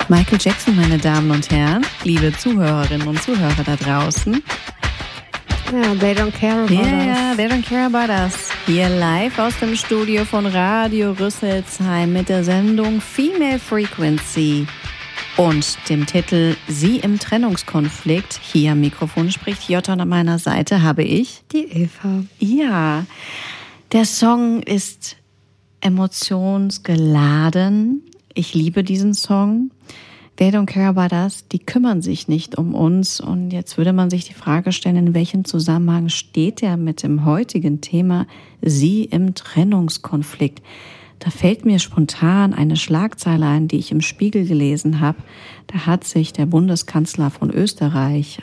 Michael Jackson, meine Damen und Herren, liebe Zuhörerinnen und Zuhörer da draußen. Ja, they don't care about us. Ja, they don't care about us. Hier live aus dem Studio von Radio Rüsselsheim mit der Sendung Female Frequency und dem Titel Sie im Trennungskonflikt. Hier am Mikrofon spricht Jutta und an meiner Seite habe ich die Eva. Ja, der Song ist emotionsgeladen. Ich liebe diesen Song. They don't care about us, die kümmern sich nicht um uns. Und jetzt würde man sich die Frage stellen, in welchem Zusammenhang steht er mit dem heutigen Thema Sie im Trennungskonflikt? Da fällt mir spontan eine Schlagzeile ein, die ich im Spiegel gelesen habe. Da hat sich der Bundeskanzler von Österreich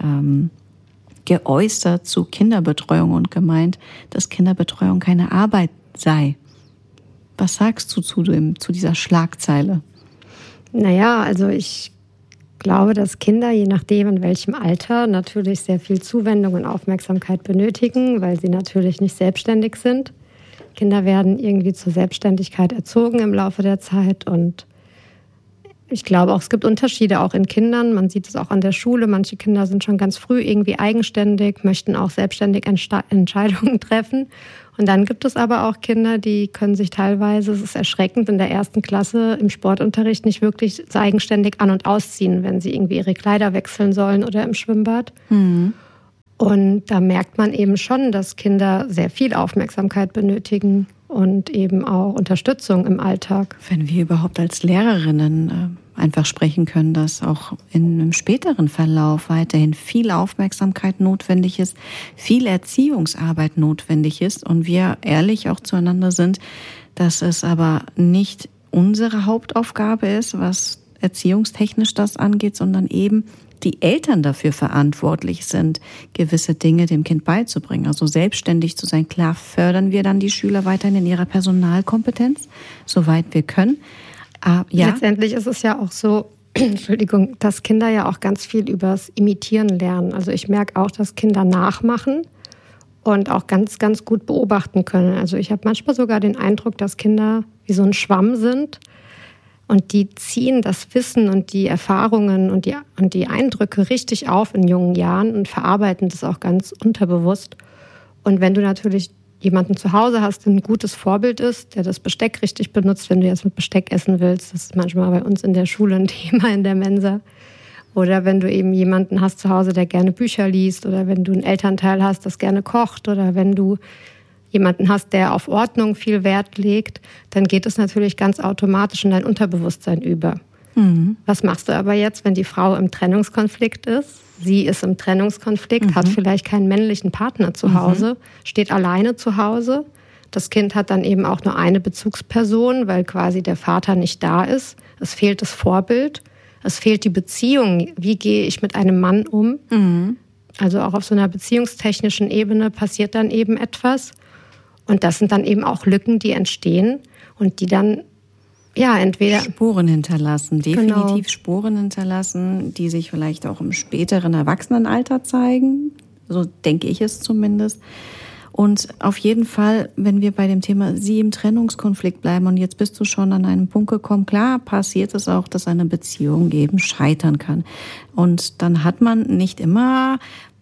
geäußert zu Kinderbetreuung und gemeint, dass Kinderbetreuung keine Arbeit sei. Was sagst du zu dieser Schlagzeile? Naja, also ich glaube, dass Kinder, je nachdem in welchem Alter, natürlich sehr viel Zuwendung und Aufmerksamkeit benötigen, weil sie natürlich nicht selbstständig sind. Kinder werden irgendwie zur Selbstständigkeit erzogen im Laufe der Zeit und ich glaube auch, es gibt Unterschiede auch in Kindern. Man sieht es auch an der Schule. Manche Kinder sind schon ganz früh irgendwie eigenständig, möchten auch selbstständig Entscheidungen treffen. Und dann gibt es aber auch Kinder, die können sich teilweise, es ist erschreckend, in der 1. Klasse im Sportunterricht nicht wirklich eigenständig an- und ausziehen, wenn sie irgendwie ihre Kleider wechseln sollen oder im Schwimmbad. Mhm. Und da merkt man eben schon, dass Kinder sehr viel Aufmerksamkeit benötigen und eben auch Unterstützung im Alltag. Wenn wir überhaupt als Lehrerinnen einfach sprechen können, dass auch in einem späteren Verlauf weiterhin viel Aufmerksamkeit notwendig ist, viel Erziehungsarbeit notwendig ist und wir ehrlich auch zueinander sind, dass es aber nicht unsere Hauptaufgabe ist, was erziehungstechnisch das angeht, sondern eben die Eltern dafür verantwortlich sind, gewisse Dinge dem Kind beizubringen. Also selbstständig zu sein. Klar fördern wir dann die Schüler weiterhin in ihrer Personalkompetenz, soweit wir können. Ja. Letztendlich ist es ja auch so, Entschuldigung, dass Kinder ja auch ganz viel übers Imitieren lernen. Also ich merke auch, dass Kinder nachmachen und auch ganz, ganz gut beobachten können. Also ich habe manchmal sogar den Eindruck, dass Kinder wie so ein Schwamm sind. Und die ziehen das Wissen und die Erfahrungen und die Eindrücke richtig auf in jungen Jahren und verarbeiten das auch ganz unterbewusst. Und wenn du natürlich jemanden zu Hause hast, der ein gutes Vorbild ist, der das Besteck richtig benutzt, wenn du jetzt mit Besteck essen willst, das ist manchmal bei uns in der Schule ein Thema in der Mensa. Oder wenn du eben jemanden hast zu Hause, der gerne Bücher liest, oder wenn du einen Elternteil hast, das gerne kocht, oder wenn du jemanden hast, der auf Ordnung viel Wert legt, dann geht es natürlich ganz automatisch in dein Unterbewusstsein über. Mhm. Was machst du aber jetzt, wenn die Frau im Trennungskonflikt ist? Sie ist im Trennungskonflikt, hat vielleicht keinen männlichen Partner zu Hause, steht alleine zu Hause. Das Kind hat dann eben auch nur eine Bezugsperson, weil quasi der Vater nicht da ist. Es fehlt das Vorbild, es fehlt die Beziehung. Wie gehe ich mit einem Mann um? Mhm. Also auch auf so einer beziehungstechnischen Ebene passiert dann eben etwas. Und das sind dann eben auch Lücken, die entstehen und die dann entweder Spuren hinterlassen, definitiv Spuren hinterlassen, die sich vielleicht auch im späteren Erwachsenenalter zeigen. So denke ich es zumindest. Und auf jeden Fall, wenn wir bei dem Thema Sie im Trennungskonflikt bleiben und jetzt bist du schon an einen Punkt gekommen, klar passiert es auch, dass eine Beziehung eben scheitern kann. Und dann hat man nicht immer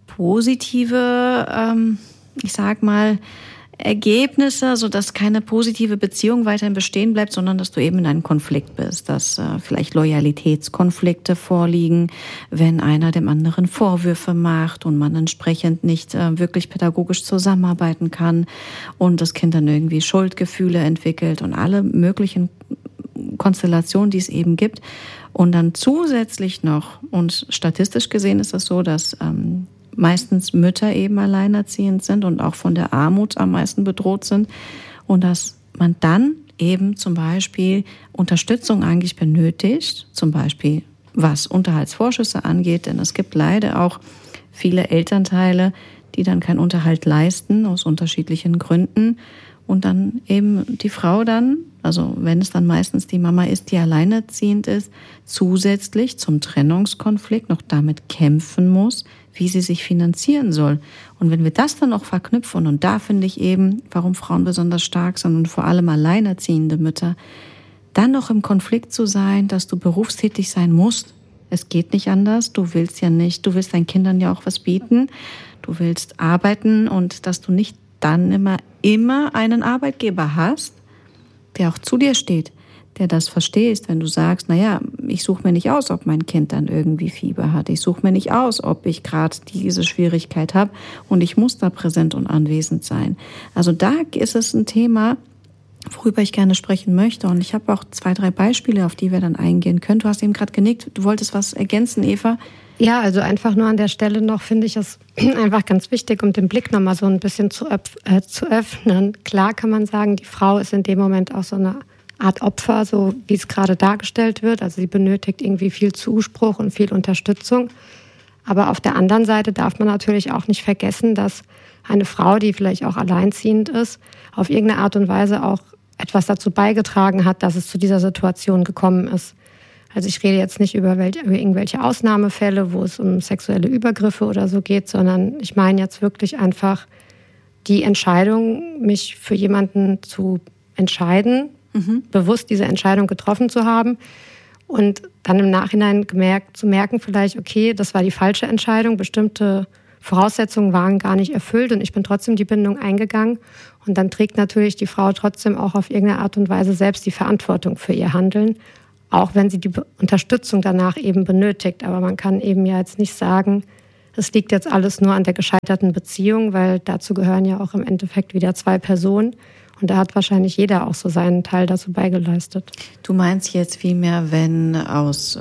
positive, ich sag mal, Ergebnisse, sodass keine positive Beziehung weiterhin bestehen bleibt, sondern dass du eben in einem Konflikt bist, dass vielleicht Loyalitätskonflikte vorliegen, wenn einer dem anderen Vorwürfe macht und man entsprechend nicht wirklich pädagogisch zusammenarbeiten kann und das Kind dann irgendwie Schuldgefühle entwickelt und alle möglichen Konstellationen, die es eben gibt. Und dann zusätzlich noch, und statistisch gesehen ist es so, dass meistens Mütter eben alleinerziehend sind und auch von der Armut am meisten bedroht sind und dass man dann eben zum Beispiel Unterstützung eigentlich benötigt, zum Beispiel was Unterhaltsvorschüsse angeht, denn es gibt leider auch viele Elternteile, die dann keinen Unterhalt leisten aus unterschiedlichen Gründen und dann eben die Frau dann, also wenn es dann meistens die Mama ist, die alleinerziehend ist, zusätzlich zum Trennungskonflikt noch damit kämpfen muss, wie sie sich finanzieren soll. Und wenn wir das dann noch verknüpfen, und da finde ich eben, warum Frauen besonders stark sind und vor allem alleinerziehende Mütter, dann noch im Konflikt zu sein, dass du berufstätig sein musst. Es geht nicht anders. Du willst deinen Kindern ja auch was bieten. Du willst arbeiten und dass du nicht dann immer einen Arbeitgeber hast, der auch zu dir steht, der das verstehst, wenn du sagst, ich suche mir nicht aus, ob mein Kind dann irgendwie Fieber hat. Ich suche mir nicht aus, ob ich gerade diese Schwierigkeit habe und ich muss da präsent und anwesend sein. Also da ist es ein Thema, worüber ich gerne sprechen möchte. Und ich habe auch 2, 3 Beispiele, auf die wir dann eingehen können. Du hast eben gerade genickt, du wolltest was ergänzen, Eva? Ja, also einfach nur an der Stelle noch finde ich es einfach ganz wichtig, um den Blick nochmal so ein bisschen zu öffnen. Klar kann man sagen, die Frau ist in dem Moment auch so eine Art Opfer, so wie es gerade dargestellt wird. Also sie benötigt irgendwie viel Zuspruch und viel Unterstützung. Aber auf der anderen Seite darf man natürlich auch nicht vergessen, dass eine Frau, die vielleicht auch alleinziehend ist, auf irgendeine Art und Weise auch etwas dazu beigetragen hat, dass es zu dieser Situation gekommen ist. Also ich rede jetzt nicht über irgendwelche Ausnahmefälle, wo es um sexuelle Übergriffe oder so geht, sondern ich meine jetzt wirklich einfach die Entscheidung, mich für jemanden zu entscheiden, bewusst diese Entscheidung getroffen zu haben und dann im Nachhinein zu merken vielleicht, okay, das war die falsche Entscheidung, bestimmte Voraussetzungen waren gar nicht erfüllt und ich bin trotzdem die Bindung eingegangen. Und dann trägt natürlich die Frau trotzdem auch auf irgendeine Art und Weise selbst die Verantwortung für ihr Handeln, auch wenn sie die Unterstützung danach eben benötigt. Aber man kann eben ja jetzt nicht sagen, es liegt jetzt alles nur an der gescheiterten Beziehung, weil dazu gehören ja auch im Endeffekt wieder 2 Personen. Und da hat wahrscheinlich jeder auch so seinen Teil dazu beigeleistet. Du meinst jetzt vielmehr, wenn aus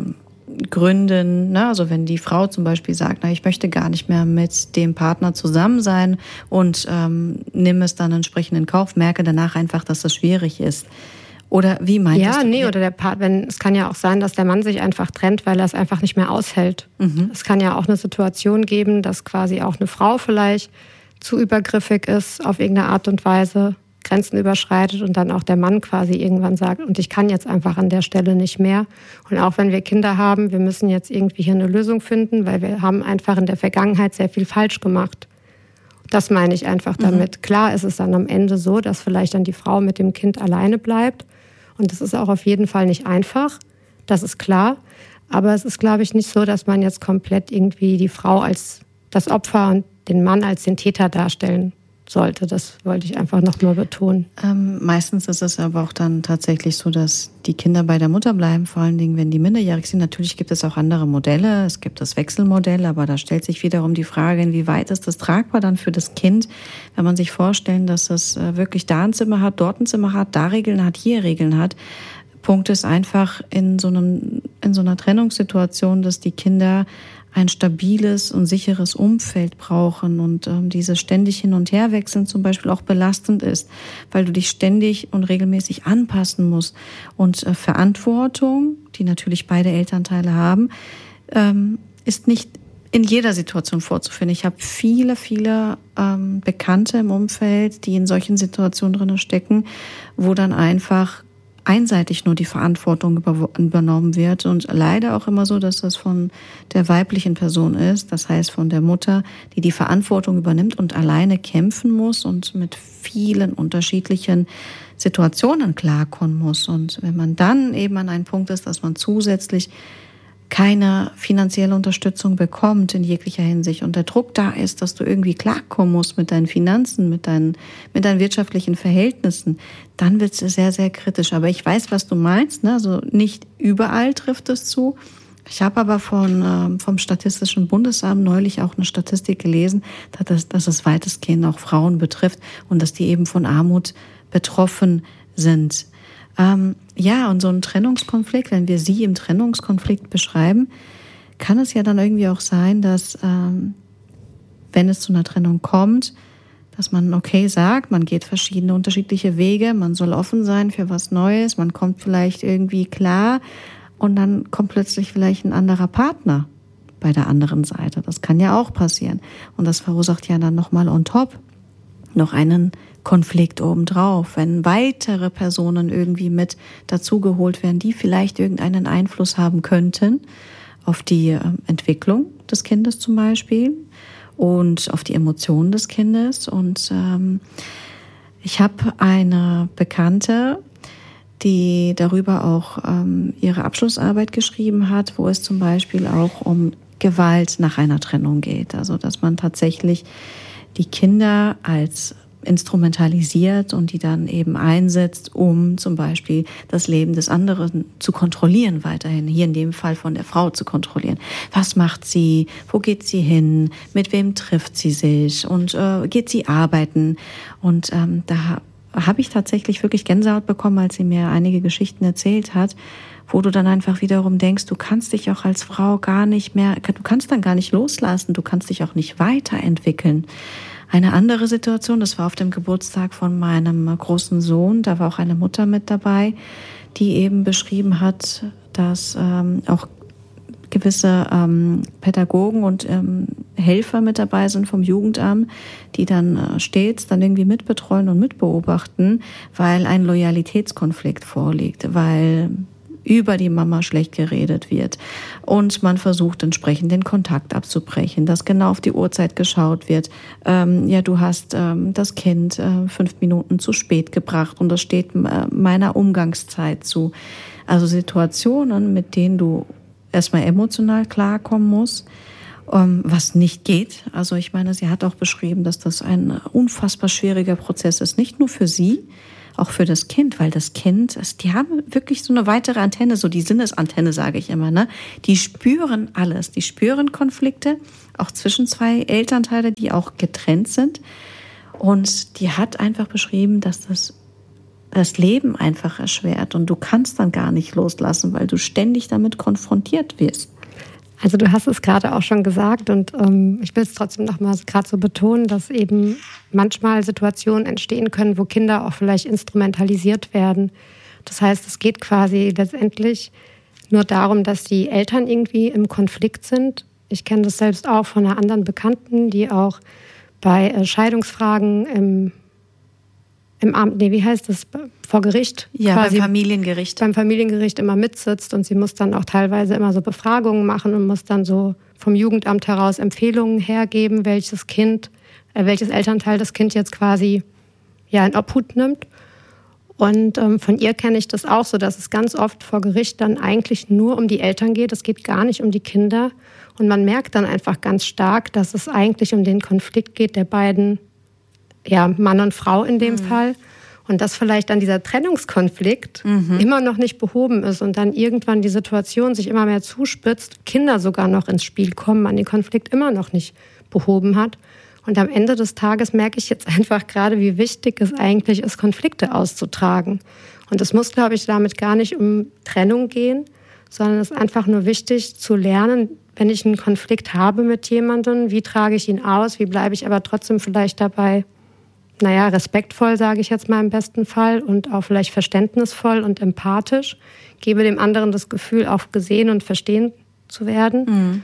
Gründen, also wenn die Frau zum Beispiel sagt, ich möchte gar nicht mehr mit dem Partner zusammen sein und nimm es dann entsprechend in Kauf, merke danach einfach, dass das schwierig ist. Oder wie meintest du? Oder der es kann ja auch sein, dass der Mann sich einfach trennt, weil er es einfach nicht mehr aushält. Es kann ja auch eine Situation geben, dass quasi auch eine Frau vielleicht zu übergriffig ist, auf irgendeine Art und Weise Grenzen überschreitet und dann auch der Mann quasi irgendwann sagt, und ich kann jetzt einfach an der Stelle nicht mehr. Und auch wenn wir Kinder haben, wir müssen jetzt irgendwie hier eine Lösung finden, weil wir haben einfach in der Vergangenheit sehr viel falsch gemacht. Das meine ich einfach damit. Klar ist es dann am Ende so, dass vielleicht dann die Frau mit dem Kind alleine bleibt. Und das ist auch auf jeden Fall nicht einfach. Das ist klar. Aber es ist, glaube ich, nicht so, dass man jetzt komplett irgendwie die Frau als das Opfer und den Mann als den Täter darstellen sollte. Das wollte ich einfach noch mal betonen. Meistens ist es aber auch dann tatsächlich so, dass die Kinder bei der Mutter bleiben, vor allen Dingen, wenn die minderjährig sind. Natürlich gibt es auch andere Modelle. Es gibt das Wechselmodell, aber da stellt sich wiederum die Frage, inwieweit ist das tragbar dann für das Kind, wenn man sich vorstellt, dass es wirklich da ein Zimmer hat, dort ein Zimmer hat, da Regeln hat, hier Regeln hat. Punkt ist einfach in so einer Trennungssituation, dass die Kinder ein stabiles und sicheres Umfeld brauchen und dieses ständig hin und her wechseln zum Beispiel auch belastend ist, weil du dich ständig und regelmäßig anpassen musst. Und Verantwortung, die natürlich beide Elternteile haben, ist nicht in jeder Situation vorzufinden. Ich habe viele Bekannte im Umfeld, die in solchen Situationen drin stecken, wo dann einfach einseitig nur die Verantwortung übernommen wird und leider auch immer so, dass das von der weiblichen Person ist, das heißt von der Mutter, die die Verantwortung übernimmt und alleine kämpfen muss und mit vielen unterschiedlichen Situationen klarkommen muss. Und wenn man dann eben an einen Punkt ist, dass man zusätzlich keine finanzielle Unterstützung bekommt in jeglicher Hinsicht und der Druck da ist, dass du irgendwie klarkommen musst mit deinen Finanzen, mit deinen wirtschaftlichen Verhältnissen, dann wird es sehr, sehr kritisch. Aber ich weiß, was du meinst, ne? Also nicht überall trifft es zu. Ich habe aber vom Statistischen Bundesamt neulich auch eine Statistik gelesen, dass es weitestgehend auch Frauen betrifft und dass die eben von Armut betroffen sind. Und so ein Trennungskonflikt, wenn wir sie im Trennungskonflikt beschreiben, kann es ja dann irgendwie auch sein, dass, wenn es zu einer Trennung kommt, dass man okay sagt, man geht verschiedene unterschiedliche Wege, man soll offen sein für was Neues, man kommt vielleicht irgendwie klar und dann kommt plötzlich vielleicht ein anderer Partner bei der anderen Seite. Das kann ja auch passieren. Und das verursacht ja dann nochmal on top noch einen Konflikt obendrauf, wenn weitere Personen irgendwie mit dazugeholt werden, die vielleicht irgendeinen Einfluss haben könnten auf die Entwicklung des Kindes zum Beispiel und auf die Emotionen des Kindes. Und ich habe eine Bekannte, die darüber auch ihre Abschlussarbeit geschrieben hat, wo es zum Beispiel auch um Gewalt nach einer Trennung geht. Also dass man tatsächlich die Kinder als instrumentalisiert und die dann eben einsetzt, um zum Beispiel das Leben des anderen zu kontrollieren weiterhin. Hier in dem Fall von der Frau zu kontrollieren. Was macht sie? Wo geht sie hin? Mit wem trifft sie sich? Und geht sie arbeiten? Und da habe ich tatsächlich wirklich Gänsehaut bekommen, als sie mir einige Geschichten erzählt hat, wo du dann einfach wiederum denkst, du kannst dich auch als Frau gar nicht mehr, du kannst dann gar nicht loslassen, du kannst dich auch nicht weiterentwickeln. Eine andere Situation, das war auf dem Geburtstag von meinem großen Sohn, da war auch eine Mutter mit dabei, die eben beschrieben hat, dass auch gewisse Pädagogen und Helfer mit dabei sind vom Jugendamt, die dann stets dann irgendwie mitbetreuen und mitbeobachten, weil ein Loyalitätskonflikt vorliegt, weil über die Mama schlecht geredet wird und man versucht entsprechend den Kontakt abzubrechen, dass genau auf die Uhrzeit geschaut wird. Ja, du hast das Kind 5 Minuten zu spät gebracht und das steht meiner Umgangszeit zu. Also Situationen, mit denen du erstmal emotional klarkommen musst, was nicht geht. Also ich meine, sie hat auch beschrieben, dass das ein unfassbar schwieriger Prozess ist, nicht nur für sie, auch für das Kind, weil das Kind, die haben wirklich so eine weitere Antenne, so die Sinnesantenne, sage ich immer, ne? Die spüren alles, die spüren Konflikte, auch zwischen 2 Elternteile, die auch getrennt sind. Und die hat einfach beschrieben, dass das Leben einfach erschwert und du kannst dann gar nicht loslassen, weil du ständig damit konfrontiert wirst. Also du hast es gerade auch schon gesagt und ich will es trotzdem noch mal gerade so betonen, dass eben manchmal Situationen entstehen können, wo Kinder auch vielleicht instrumentalisiert werden. Das heißt, es geht quasi letztendlich nur darum, dass die Eltern irgendwie im Konflikt sind. Ich kenne das selbst auch von einer anderen Bekannten, die auch bei Scheidungsfragen vor Gericht. Ja, beim Familiengericht. Beim Familiengericht immer mitsitzt und sie muss dann auch teilweise immer so Befragungen machen und muss dann so vom Jugendamt heraus Empfehlungen hergeben, welches Elternteil das Kind jetzt quasi in Obhut nimmt. Und von ihr kenne ich das auch so, dass es ganz oft vor Gericht dann eigentlich nur um die Eltern geht. Es geht gar nicht um die Kinder. Und man merkt dann einfach ganz stark, dass es eigentlich um den Konflikt geht der beiden, Mann und Frau in dem Fall. Und dass vielleicht dann dieser Trennungskonflikt immer noch nicht behoben ist und dann irgendwann die Situation sich immer mehr zuspitzt, Kinder sogar noch ins Spiel kommen, man den Konflikt immer noch nicht behoben hat. Und am Ende des Tages merke ich jetzt einfach gerade, wie wichtig es eigentlich ist, Konflikte auszutragen. Und es muss, glaube ich, damit gar nicht um Trennung gehen, sondern es ist einfach nur wichtig zu lernen, wenn ich einen Konflikt habe mit jemandem, wie trage ich ihn aus, wie bleibe ich aber trotzdem vielleicht dabei, respektvoll, sage ich jetzt mal im besten Fall, und auch vielleicht verständnisvoll und empathisch, gebe dem anderen das Gefühl, auch gesehen und verstehen zu werden,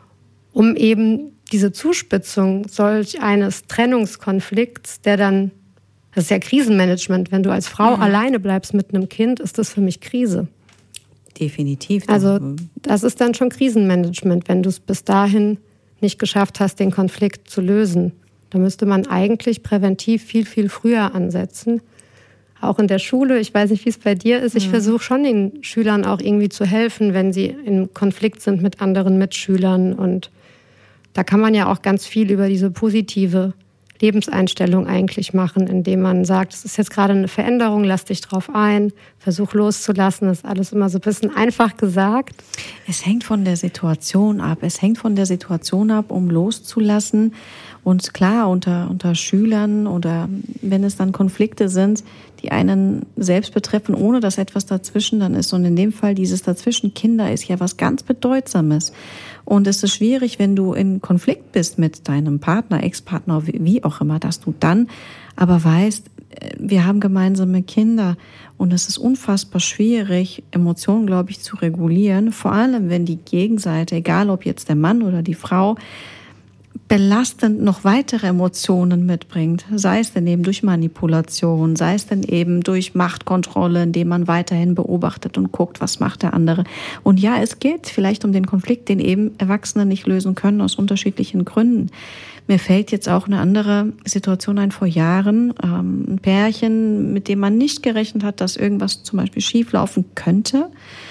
um eben diese Zuspitzung solch eines Trennungskonflikts, der dann, das ist ja Krisenmanagement, wenn du als Frau alleine bleibst mit einem Kind, ist das für mich Krise. Definitiv. Also das ist dann schon Krisenmanagement, wenn du es bis dahin nicht geschafft hast, den Konflikt zu lösen. Da müsste man eigentlich präventiv viel, viel früher ansetzen. Auch in der Schule, ich weiß nicht, wie es bei dir ist, ich versuche schon den Schülern auch irgendwie zu helfen, wenn sie im Konflikt sind mit anderen Mitschülern. Und da kann man ja auch ganz viel über diese positive Lebenseinstellung eigentlich machen, indem man sagt, es ist jetzt gerade eine Veränderung, lass dich drauf ein, versuch loszulassen, das ist alles immer so ein bisschen einfach gesagt. Es hängt von der Situation ab. Es hängt von der Situation ab, um loszulassen. Und klar, unter Schülern oder wenn es dann Konflikte sind, die einen selbst betreffen, ohne dass etwas dazwischen dann ist. Und in dem Fall dieses dazwischen Kinder ist ja was ganz Bedeutsames. Und es ist schwierig, wenn du in Konflikt bist mit deinem Partner, Ex-Partner, wie auch immer, dass du dann aber weißt, wir haben gemeinsame Kinder und es ist unfassbar schwierig, Emotionen, glaube ich, zu regulieren. Vor allem, wenn die Gegenseite, egal ob jetzt der Mann oder die Frau, belastend noch weitere Emotionen mitbringt, sei es denn eben durch Manipulation, sei es denn eben durch Machtkontrolle, indem man weiterhin beobachtet und guckt, was macht der andere. Und ja, es geht vielleicht um den Konflikt, den eben Erwachsene nicht lösen können aus unterschiedlichen Gründen. Mir fällt jetzt auch eine andere Situation ein vor Jahren. Ein Pärchen, mit dem man nicht gerechnet hat, dass irgendwas zum Beispiel schieflaufen könnte,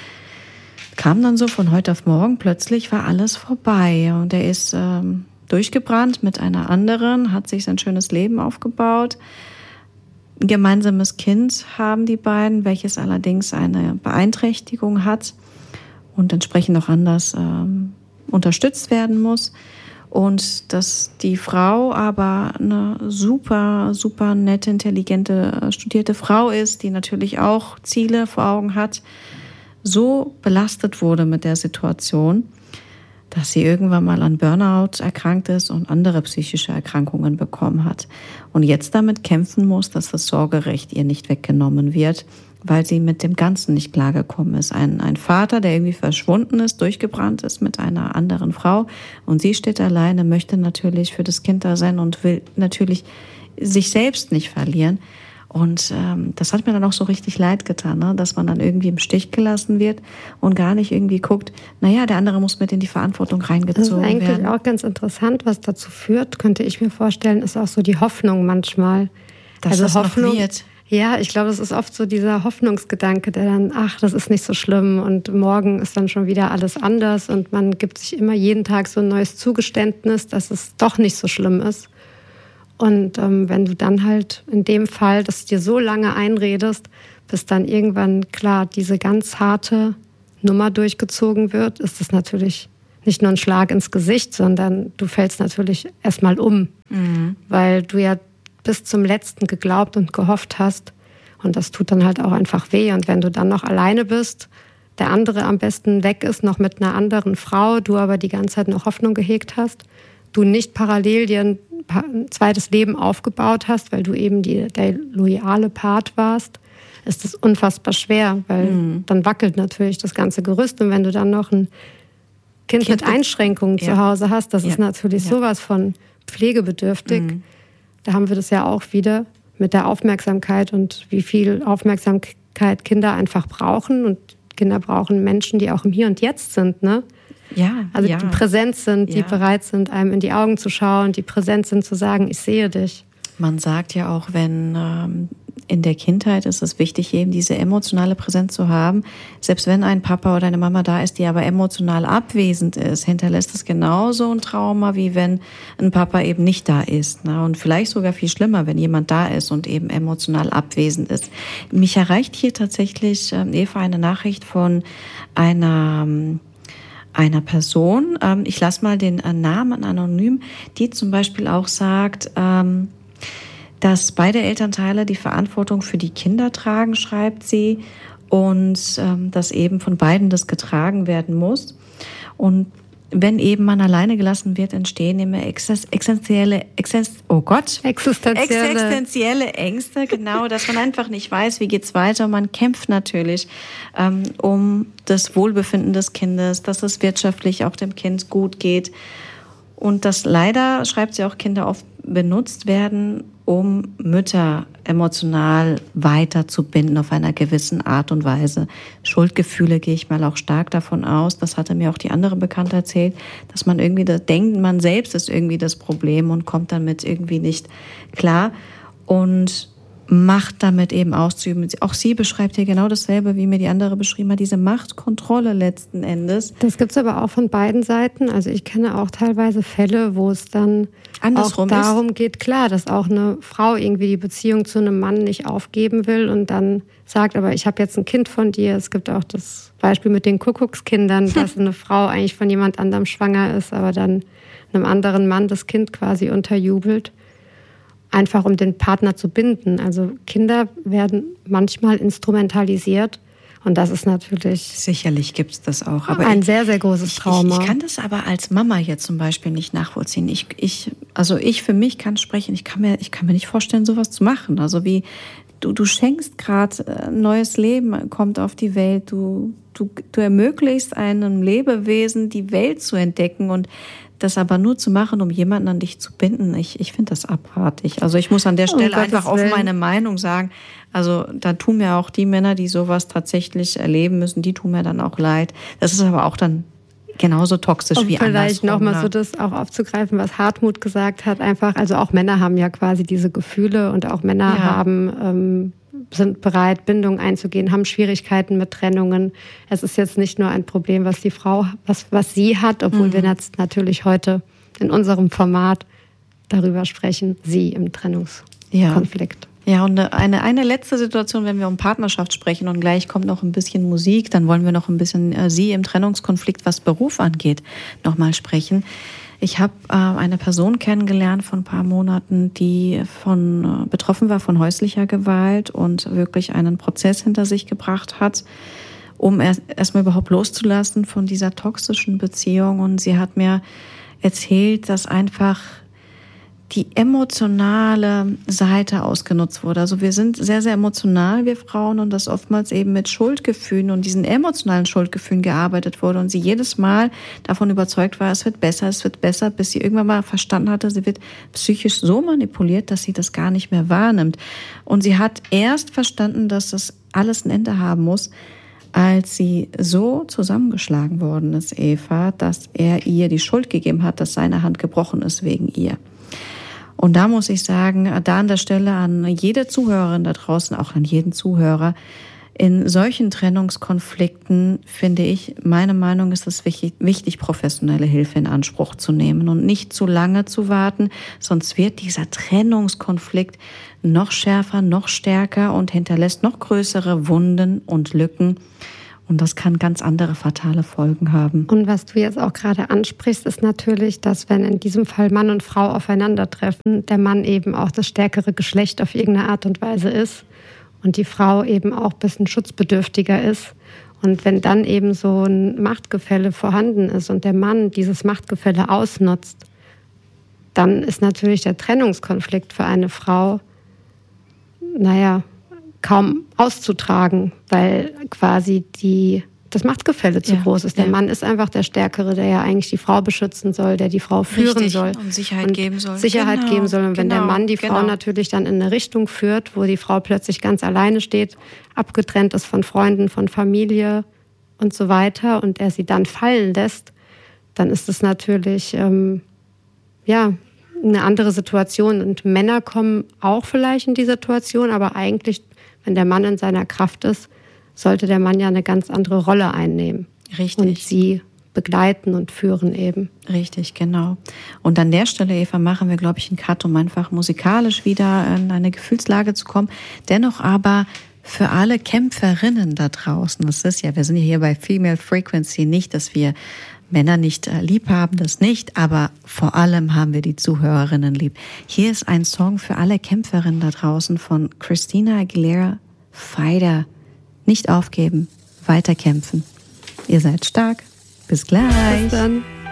kam dann so von heute auf morgen, plötzlich war alles vorbei. Und er ist durchgebrannt mit einer anderen, hat sich sein schönes Leben aufgebaut. Ein gemeinsames Kind haben die beiden, welches allerdings eine Beeinträchtigung hat und entsprechend auch anders unterstützt werden muss. Und dass die Frau aber eine super, super nette, intelligente, studierte Frau ist, die natürlich auch Ziele vor Augen hat, so belastet wurde mit der Situation, dass sie irgendwann mal an Burnout erkrankt ist und andere psychische Erkrankungen bekommen hat. Und jetzt damit kämpfen muss, dass das Sorgerecht ihr nicht weggenommen wird, weil sie mit dem Ganzen nicht klargekommen ist. Ein Vater, der irgendwie verschwunden ist, durchgebrannt ist mit einer anderen Frau und sie steht alleine, möchte natürlich für das Kind da sein und will natürlich sich selbst nicht verlieren. Und das hat mir dann auch so richtig leid getan, ne? Dass man dann irgendwie im Stich gelassen wird und gar nicht irgendwie guckt, naja, der andere muss mit in die Verantwortung reingezogen werden. Das ist eigentlich auch ganz interessant, was dazu führt, könnte ich mir vorstellen, ist auch so die Hoffnung manchmal. Dass also das Hoffnung, noch wird. Ja, ich glaube, es ist oft so dieser Hoffnungsgedanke, der dann, ach, das ist nicht so schlimm und morgen ist dann schon wieder alles anders und man gibt sich immer jeden Tag so ein neues Zugeständnis, dass es doch nicht so schlimm ist. Und wenn du dann halt in dem Fall, dass du dir so lange einredest, bis dann irgendwann klar diese ganz harte Nummer durchgezogen wird, ist das natürlich nicht nur ein Schlag ins Gesicht, sondern du fällst natürlich erstmal um, weil du ja bis zum Letzten geglaubt und gehofft hast. Und das tut dann halt auch einfach weh. Und wenn du dann noch alleine bist, der andere am besten weg ist, noch mit einer anderen Frau, du aber die ganze Zeit noch Hoffnung gehegt hast, du nicht parallel dir ein zweites Leben aufgebaut hast, weil du eben der loyale Part warst, ist das unfassbar schwer, weil dann wackelt natürlich das ganze Gerüst. Und wenn du dann noch ein Kind mit Einschränkungen zu Hause hast, das ist natürlich sowas von pflegebedürftig. Da haben wir das ja auch wieder mit der Aufmerksamkeit und wie viel Aufmerksamkeit Kinder einfach brauchen. Und Kinder brauchen Menschen, die auch im Hier und Jetzt sind, ne? Ja, also die präsent sind, die bereit sind, einem in die Augen zu schauen, die präsent sind, zu sagen, ich sehe dich. Man sagt ja auch, wenn in der Kindheit ist es wichtig, eben diese emotionale Präsenz zu haben. Selbst wenn ein Papa oder eine Mama da ist, die aber emotional abwesend ist, hinterlässt es genauso ein Trauma, wie wenn ein Papa eben nicht da ist. Ne? Und vielleicht sogar viel schlimmer, wenn jemand da ist und eben emotional abwesend ist. Mich erreicht hier tatsächlich, Eva, eine Nachricht von einer Person, ich lasse mal den Namen anonym, die zum Beispiel auch sagt, dass beide Elternteile die Verantwortung für die Kinder tragen, schreibt sie, und dass eben von beiden das getragen werden muss. Und wenn eben man alleine gelassen wird, entstehen immer existenzielle Ängste, genau, dass man einfach nicht weiß, wie geht's weiter. Und man kämpft natürlich um das Wohlbefinden des Kindes, dass es wirtschaftlich auch dem Kind gut geht. Und dass leider, schreibt sie auch, Kinder oft benutzt werden, um Mütter emotional weiterzubinden auf einer gewissen Art und Weise. Schuldgefühle gehe ich mal auch stark davon aus, das hatte mir auch die andere Bekannte erzählt, dass man irgendwie denkt, man selbst ist irgendwie das Problem und kommt damit irgendwie nicht klar und Macht damit eben auszuüben. Auch sie beschreibt hier genau dasselbe, wie mir die andere beschrieben hat, diese Machtkontrolle letzten Endes. Das gibt es aber auch von beiden Seiten. Also ich kenne auch teilweise Fälle, wo es dann andersrum auch darum geht, klar, dass auch eine Frau irgendwie die Beziehung zu einem Mann nicht aufgeben will und dann sagt, aber ich habe jetzt ein Kind von dir. Es gibt auch das Beispiel mit den Kuckuckskindern, dass eine Frau eigentlich von jemand anderem schwanger ist, aber dann einem anderen Mann das Kind quasi unterjubelt. Einfach um den Partner zu binden. Also Kinder werden manchmal instrumentalisiert und das ist natürlich... Sicherlich gibt es das auch. Aber ein sehr, sehr großes Trauma. Ich kann das aber als Mama jetzt zum Beispiel nicht nachvollziehen. Ich für mich kann sprechen, ich kann mir nicht vorstellen, sowas zu machen. Also wie du schenkst gerade ein neues Leben, kommt auf die Welt, du ermöglichst einem Lebewesen, die Welt zu entdecken und Das aber nur zu machen, um jemanden an dich zu binden, ich finde das abartig. Also ich muss an der Stelle einfach auf meine Meinung sagen, also da tun mir auch die Männer, die sowas tatsächlich erleben müssen, die tun mir dann auch leid. Das ist aber auch dann genauso toxisch wie andersrum. Vielleicht nochmal so das auch aufzugreifen, was Hartmut gesagt hat, einfach, also auch Männer haben ja quasi diese Gefühle und auch Männer sind bereit, Bindungen einzugehen, haben Schwierigkeiten mit Trennungen. Es ist jetzt nicht nur ein Problem, was die Frau, was sie hat, obwohl wir jetzt natürlich heute in unserem Format darüber sprechen, sie im Trennungskonflikt. Ja, und eine letzte Situation, wenn wir um Partnerschaft sprechen und gleich kommt noch ein bisschen Musik, dann wollen wir noch ein bisschen Sie im Trennungskonflikt, was Beruf angeht, nochmal sprechen. Ich habe eine Person kennengelernt vor ein paar Monaten, die betroffen war von häuslicher Gewalt und wirklich einen Prozess hinter sich gebracht hat, um erstmal überhaupt loszulassen von dieser toxischen Beziehung. Und sie hat mir erzählt, dass einfach die emotionale Seite ausgenutzt wurde. Also wir sind sehr, sehr emotional, wir Frauen, und dass oftmals eben mit Schuldgefühlen und diesen emotionalen Schuldgefühlen gearbeitet wurde und sie jedes Mal davon überzeugt war, es wird besser, bis sie irgendwann mal verstanden hatte, sie wird psychisch so manipuliert, dass sie das gar nicht mehr wahrnimmt. Und sie hat erst verstanden, dass das alles ein Ende haben muss, als sie so zusammengeschlagen worden ist, Eva, dass er ihr die Schuld gegeben hat, dass seine Hand gebrochen ist wegen ihr. Und da muss ich sagen, da an der Stelle an jede Zuhörerin da draußen, auch an jeden Zuhörer, in solchen Trennungskonflikten finde ich, meine Meinung ist es wichtig, professionelle Hilfe in Anspruch zu nehmen und nicht zu lange zu warten, sonst wird dieser Trennungskonflikt noch schärfer, noch stärker und hinterlässt noch größere Wunden und Lücken. Und das kann ganz andere fatale Folgen haben. Und was du jetzt auch gerade ansprichst, ist natürlich, dass wenn in diesem Fall Mann und Frau aufeinandertreffen, der Mann eben auch das stärkere Geschlecht auf irgendeine Art und Weise ist und die Frau eben auch ein bisschen schutzbedürftiger ist. Und wenn dann eben so ein Machtgefälle vorhanden ist und der Mann dieses Machtgefälle ausnutzt, dann ist natürlich der Trennungskonflikt für eine Frau, kaum auszutragen, weil quasi das Machtgefälle zu groß ist. Der Mann ist einfach der Stärkere, der ja eigentlich die Frau beschützen soll, der die Frau führen soll. Und Sicherheit geben soll. Und wenn der Mann die Frau natürlich dann in eine Richtung führt, wo die Frau plötzlich ganz alleine steht, abgetrennt ist von Freunden, von Familie und so weiter und er sie dann fallen lässt, dann ist es natürlich eine andere Situation. Und Männer kommen auch vielleicht in die Situation, aber eigentlich, wenn der Mann in seiner Kraft ist, sollte der Mann ja eine ganz andere Rolle einnehmen. Richtig. Und sie begleiten und führen eben. Richtig, genau. Und an der Stelle, Eva, machen wir, glaube ich, einen Cut, um einfach musikalisch wieder in eine Gefühlslage zu kommen. Dennoch aber für alle Kämpferinnen da draußen, das ist ja, wir sind ja hier bei Female Frequency, nicht, dass wir Männer nicht lieb haben, das nicht, aber vor allem haben wir die Zuhörerinnen lieb. Hier ist ein Song für alle Kämpferinnen da draußen von Christina Aguilera, Fighter. Nicht aufgeben, weiterkämpfen. Ihr seid stark. Bis gleich. Bis dann.